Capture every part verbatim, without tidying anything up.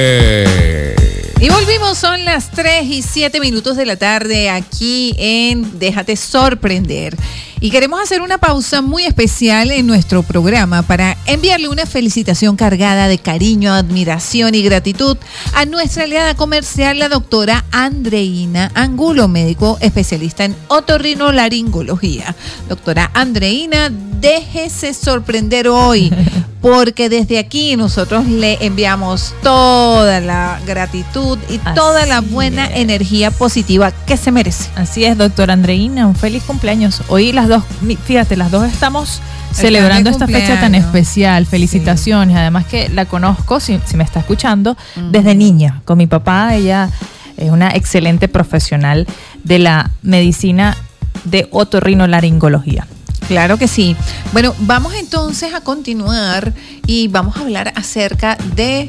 Eh. Y volvimos, son las tres y siete minutos de la tarde aquí en Déjate Sorprender. Y queremos hacer una pausa muy especial en nuestro programa para enviarle una felicitación cargada de cariño, admiración y gratitud a nuestra aliada comercial, la doctora Andreina Angulo, médico especialista en otorrinolaringología. Doctora Andreina, déjese sorprender hoy, porque desde aquí nosotros le enviamos toda la gratitud y Así toda la buena es. energía positiva que se merece. Así es, doctora Andreina, un feliz cumpleaños. Hoy las dos, fíjate, las dos estamos celebrando esta fecha tan especial. Felicitaciones, sí. Además que la conozco, si, si me está escuchando, uh-huh. desde niña. Con mi papá, ella es una excelente profesional de la medicina de otorrinolaringología. Claro que sí. Bueno, vamos entonces a continuar y vamos a hablar acerca de...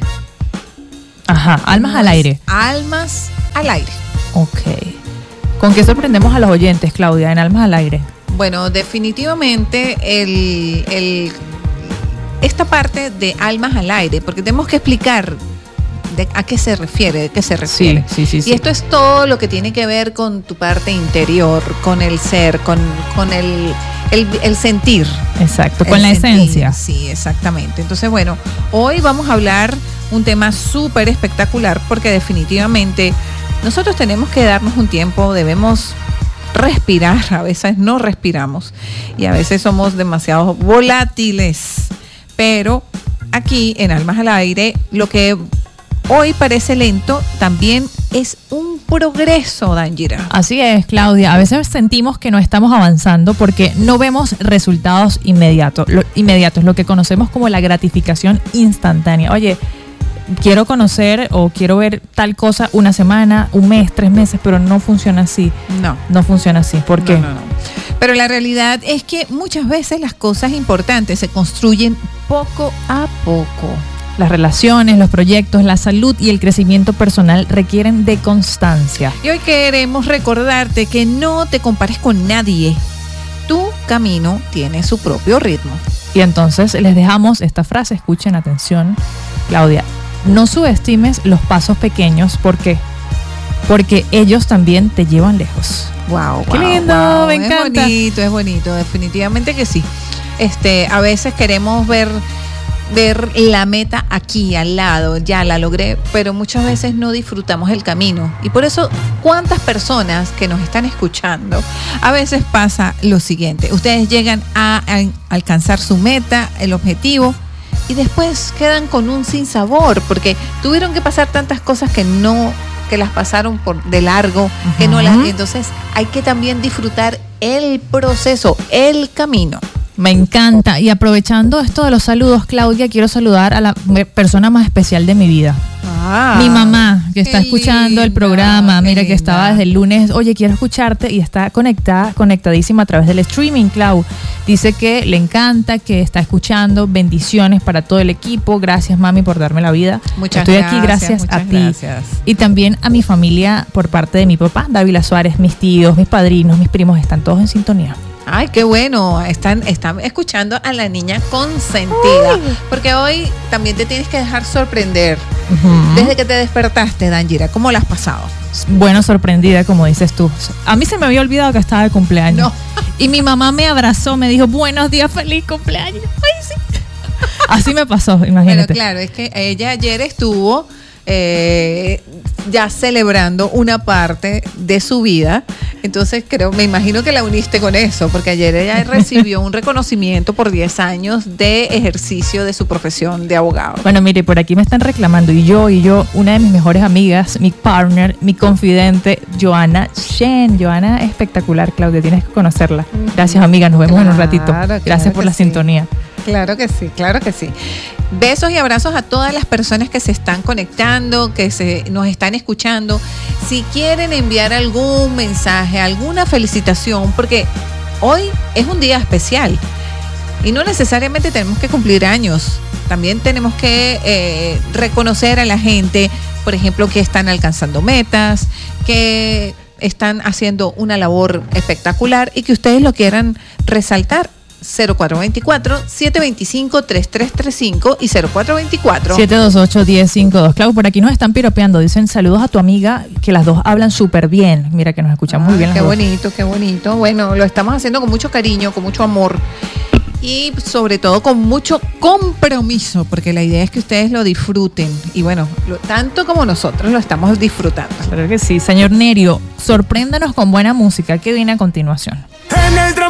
Ajá, almas al aire. Almas al aire. Ok. ¿Con qué sorprendemos a los oyentes, Claudia, en Almas al Aire? Bueno, definitivamente el, el, esta parte de Almas al Aire, porque tenemos que explicar de a qué se refiere, de qué se refiere. Sí, sí, sí, y sí. esto es todo lo que tiene que ver con tu parte interior, con el ser, con, con el... El, el sentir. Exacto, con el la sentir, esencia. Sí, exactamente. Entonces, bueno, hoy vamos a hablar un tema súper espectacular porque definitivamente nosotros tenemos que darnos un tiempo, debemos respirar, a veces no respiramos y a veces somos demasiado volátiles, pero aquí en Almas al Aire lo que hoy parece lento también es un progreso, Dangira. Así es, Claudia. A veces sentimos que no estamos avanzando porque no vemos resultados inmediatos, lo, inmediatos, lo que conocemos como la gratificación instantánea. Oye, quiero conocer o quiero ver tal cosa una semana, un mes, tres meses, pero no funciona así. No. No funciona así. ¿Por qué? No, no, no. Pero la realidad es que muchas veces las cosas importantes se construyen poco a poco. Las relaciones, los proyectos, la salud y el crecimiento personal requieren de constancia. Y hoy queremos recordarte que no te compares con nadie. Tu camino tiene su propio ritmo. Y entonces les dejamos esta frase, escuchen atención, Claudia. No subestimes los pasos pequeños, ¿por qué? Porque ellos también te llevan lejos. Wow, qué wow, lindo, wow. me encanta. Es bonito, es bonito, definitivamente que sí. Este, a veces queremos ver ver la meta aquí al lado, ya la logré, pero muchas veces no disfrutamos el camino. Y por eso, ¿cuántas personas que nos están escuchando? A veces pasa lo siguiente, ustedes llegan a, a alcanzar su meta, el objetivo, y después quedan con un sinsabor, porque tuvieron que pasar tantas cosas que no, que las pasaron por de largo, uh-huh. que no las, entonces hay que también disfrutar el proceso, el camino. Me encanta. Y aprovechando esto de los saludos, Claudia, quiero saludar a la persona más especial de mi vida. Ah, mi mamá, que está escuchando linda, el programa. Mira, linda. Que estaba desde el lunes. Oye, quiero escucharte. Y está conectada, conectadísima a través del streaming, Clau. Dice que le encanta, que está escuchando. Bendiciones para todo el equipo. Gracias, mami, por darme la vida. Muchas Estoy gracias, aquí gracias a ti. Gracias. Y también a mi familia por parte de mi papá, Dávila Suárez, mis tíos, mis padrinos, mis primos, están todos en sintonía. Ay, qué bueno, están, están escuchando a la niña consentida, Uy. porque hoy también te tienes que dejar sorprender. Uh-huh. Desde que te despertaste, Dangira, ¿cómo la has pasado? Bueno, sorprendida, como dices tú. A mí se me había olvidado que estaba de cumpleaños. No. Y mi mamá me abrazó, me dijo, buenos días, feliz cumpleaños. Ay, sí. Así me pasó, imagínate. Pero claro, es que ella ayer estuvo eh, ya celebrando una parte de su vida. Entonces creo, me imagino que la uniste con eso, porque ayer ella recibió un reconocimiento por diez años de ejercicio de su profesión de abogado. Bueno, mire, por aquí me están reclamando, y yo, y yo, una de mis mejores amigas, mi partner, mi confidente, Joana Shen. Joana, espectacular, Claudia, tienes que conocerla. Gracias, amiga, nos vemos claro, en un ratito. Gracias claro por la sí. sintonía. Claro que sí, claro que sí. Besos y abrazos a todas las personas que se están conectando, que se nos están escuchando. Si quieren enviar algún mensaje, alguna felicitación, porque hoy es un día especial y no necesariamente tenemos que cumplir años. También tenemos que eh, reconocer a la gente, por ejemplo, que están alcanzando metas, que están haciendo una labor espectacular y que ustedes lo quieran resaltar. cero cuatro dos cuatro, siete dos cinco, tres tres tres cinco y cero cuatro dos cuatro, siete dos ocho, uno cero cinco dos. Claro, por aquí nos están piropeando. Dicen saludos a tu amiga, que las dos hablan súper bien. Mira que nos escuchan muy bien las Qué dos. bonito, qué bonito. Bueno, lo estamos haciendo con mucho cariño, con mucho amor y sobre todo con mucho compromiso, porque la idea es que ustedes lo disfruten y bueno, lo, tanto como nosotros lo estamos disfrutando. Claro que sí. Señor Nerio, sorpréndanos con buena música. ¿Qué viene a continuación? En el